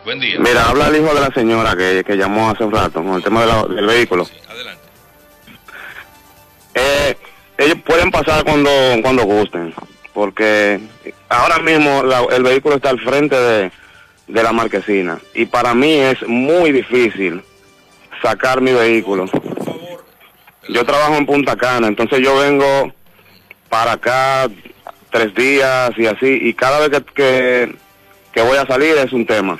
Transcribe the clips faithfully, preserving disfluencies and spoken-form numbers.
Buen día. Mira, habla el hijo de la señora que, que llamó hace un rato con el tema de la, del vehículo. Sí, adelante. Eh, ellos pueden pasar cuando cuando gusten, porque ahora mismo la, el vehículo está al frente de, de la marquesina y para mí es muy difícil sacar mi vehículo. Yo trabajo en Punta Cana, entonces yo vengo para acá tres días y así, y cada vez que, que, que voy a salir es un tema.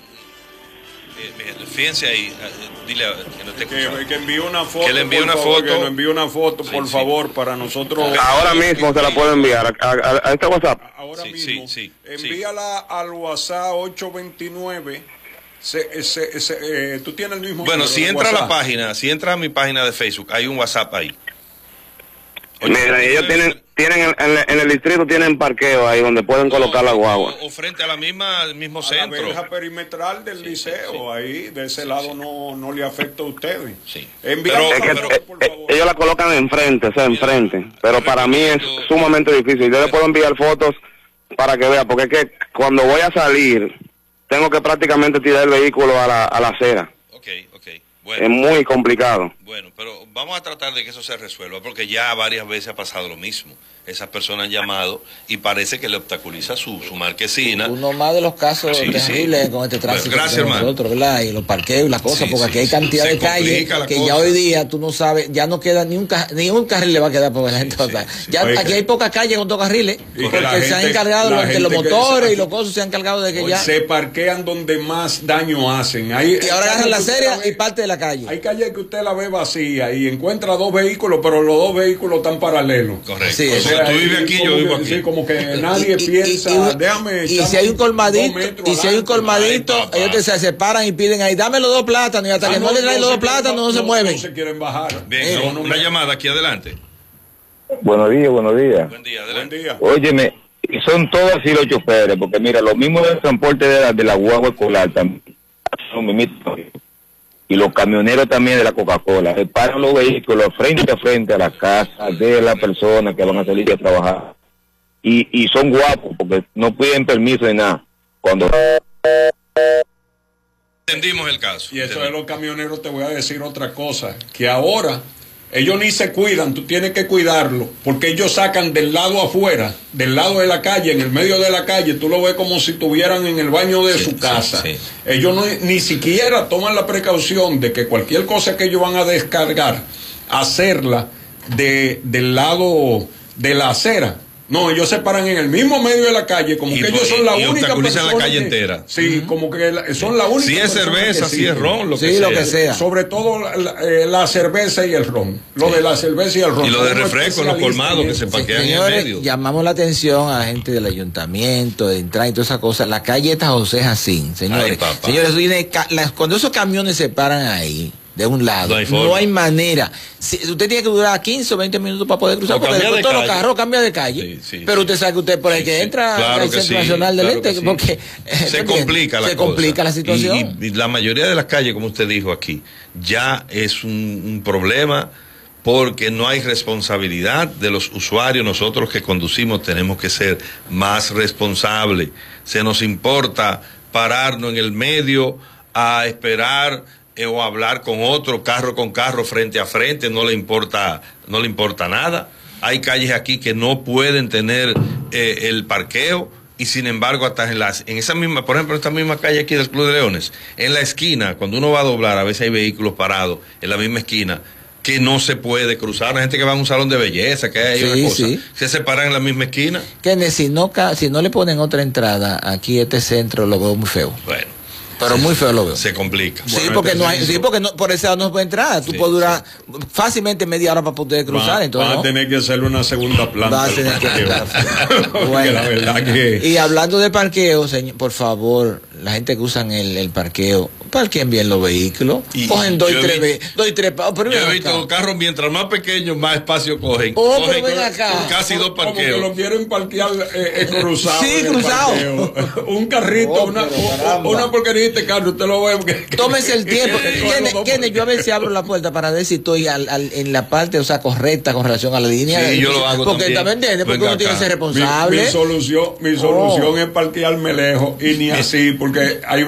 Eh, fíjense ahí, dile que no te que, que envíe una foto, que le envíe una favor, foto, que nos envíe una foto, sí, por sí. favor, para nosotros. Ahora mismo se la puedo enviar a, a, a este WhatsApp. Ahora sí, mismo, sí, sí, envíala sí. al WhatsApp ocho dos nueve. Se, se, se, eh, tú tienes el mismo. Bueno, si entra a la página, si entra a mi página de Facebook, hay un WhatsApp ahí. Mira, ellos tienen, tienen en, en, en el distrito tienen parqueo ahí donde pueden colocar no, la guagua. O, o frente a la misma, el mismo a centro. La verja perimetral del sí, liceo, sí. ahí, de ese sí, lado sí. no, no le afecta a ustedes. Sí. Pero, es que, pero, eh, por favor. Ellos la colocan enfrente, o sea, enfrente. Pero para mí es sumamente difícil. Yo le puedo enviar fotos para que vea, porque es que cuando voy a salir, tengo que prácticamente tirar el vehículo a la, a la acera. Ok, ok. Bueno, es muy complicado. Bueno, pero vamos a tratar de que eso se resuelva, porque ya varias veces ha pasado lo mismo. Esas personas han llamado y parece que le obstaculiza su, su marquesina. Uno más de los casos sí, terribles sí. con este tránsito. Bueno, gracias, hermano. Nosotros, ¿verdad? Y los parqueos y las cosas, sí, porque sí, aquí hay cantidad sí. de calles que cosa. Ya hoy día tú no sabes, ya no queda ni un, ni un carril le va a quedar porque la gente sí, va a sí, ya Oye, aquí hay pocas calles con dos carriles, porque gente, se han encargado, los, que los motores y los cosas se han encargado de que Oye, ya... Se parquean donde más daño hacen. Hay, y ahora agarran la serie y parte de la calle. Hay calles que usted la ve vacía y encuentra dos vehículos, pero los dos vehículos están paralelos. Correcto. Sí, o sea, tú vives aquí, yo vivo aquí. Sí, como que nadie y, piensa, y, y, déjame y si hay un colmadito, y si hay un colmadito, ay, ellos te se separan y piden ahí, dame los dos plátanos, y hasta ah, que no, no le traen los dos plátanos no, no se mueven. No se quieren bajar. Bien, eh, no, una me... llamada aquí adelante. Buenos días, buenos días. Buen día, adelante. Buen día. Óyeme, y son todos así los choferes, porque mira, lo mismo del transporte de la, de la guagua escolar también, y los camioneros también de la Coca-Cola, reparan los vehículos frente a frente a la casa de las personas que van a salir a trabajar. Y, y son guapos porque no piden permiso de nada. Cuando entendimos el caso. Y eso de los camioneros, te voy a decir otra cosa, que ahora ellos ni se cuidan, tú tienes que cuidarlo, porque ellos sacan del lado afuera, del lado de la calle, en el medio de la calle, tú lo ves como si estuvieran en el baño de sí, su casa. Sí, sí. Ellos no, ni siquiera toman la precaución de que cualquier cosa que ellos van a descargar, hacerla de, del lado de la acera. No, ellos se paran en el mismo medio de la calle, como y, que ellos son la y única persona. la calle que, entera. Sí, uh-huh. como que la, son la única. Si es cerveza, si es ron, lo que sí, sea. lo que sea. Sobre todo la, la, eh, la cerveza y el ron. Lo sí. de la cerveza y el ron. Y lo de refresco, los colmados que se parquean sí, en el medio. Llamamos la atención a la gente del ayuntamiento, de entrar y todas esas cosas. La calle esta José Jacín, señores. Ay, señores, viene, cuando esos camiones se paran ahí, de un lado, no hay, no hay manera. Si, usted tiene que durar quince o veinte minutos para poder cruzar, porque después de todos los carros cambian de calle. Sí, sí, pero usted sabe que usted por el sí, que entra sí, claro al Centro sí, Nacional del claro Este, sí. porque se complica la se cosa. complica la situación. Y, y, y la mayoría de las calles, como usted dijo aquí, ya es un, un problema porque no hay responsabilidad de los usuarios. Nosotros que conducimos tenemos que ser más responsables. Se nos importa pararnos en el medio a esperar o hablar con otro, carro con carro, frente a frente, no le importa, no le importa nada. Hay calles aquí que no pueden tener eh, el parqueo y sin embargo hasta en las, en esa misma, por ejemplo, esta misma calle aquí del Club de Leones, en la esquina, cuando uno va a doblar, a veces hay vehículos parados en la misma esquina que no se puede cruzar. Hay gente que va a un salón de belleza, que hay sí, una cosa, sí. se separan en la misma esquina. Que si no, si no le ponen otra entrada aquí este centro lo veo muy feo. Bueno. Pero muy feo lo veo. Se complica. Sí, bueno, porque no hay, sí, porque no, por ese lado no se puede entrar. Tú sí, puedes durar sí. fácilmente media hora para poder cruzar. Va, entonces, va ¿no? a tener que hacerle una segunda planta. Va a tener que bueno, la verdad que... Y hablando de parqueo, señor, por favor, la gente que usan el, el parqueo, parqueen bien los vehículos. Y cogen dos y tres veces. Dos y tres. Pero yo he visto los carros, mientras más pequeños, más espacio cogen. Oh, cogen pero ven acá. Casi dos parqueos. Como que lo quieren parquear eh, eh, cruzado. Sí, cruzado. Un carrito, oh, una, una porquería de este carro, usted lo ve. Que, tómese el tiempo. Kenneth, yo a veces abro la puerta para ver si estoy al, al, en la parte, o sea, correcta con relación a la línea. Sí, yo lo hago porque también entiende, porque uno tiene que ser responsable. Mi, mi solución, mi solución oh. es parquearme lejos y ni así, porque hay